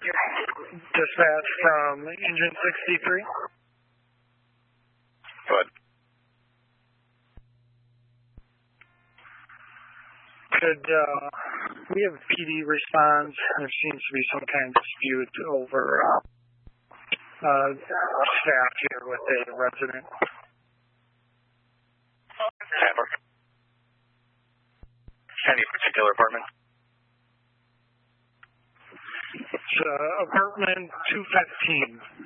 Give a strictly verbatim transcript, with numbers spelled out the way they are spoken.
Dispatch from engine sixty-three. Good. Could uh, we have P D response? There seems to be some kind of dispute over uh, uh, staff here with a resident. Never. Any particular apartment? It's uh, apartment two fifteen.